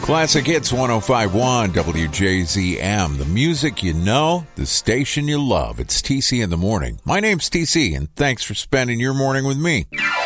Classic Hits 105.1 WJZM. The music you know, the station you love. It's TC in the morning. My name's TC, and thanks for spending your morning with me.